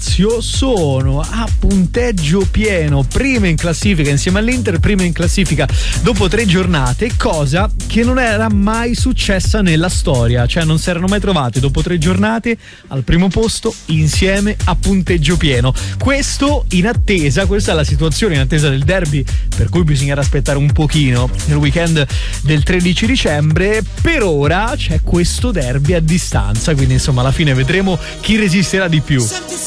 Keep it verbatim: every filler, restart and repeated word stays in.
Lazio sono a punteggio pieno, prima in classifica insieme all'Inter, prima in classifica dopo tre giornate, cosa che non era mai successa nella storia, cioè non si erano mai trovati dopo tre giornate al primo posto insieme a punteggio pieno. Questo in attesa, questa è la situazione in attesa del derby, per cui bisognerà aspettare un pochino nel weekend del tredici dicembre. Per ora c'è questo derby a distanza, quindi insomma alla fine vedremo chi resisterà di più.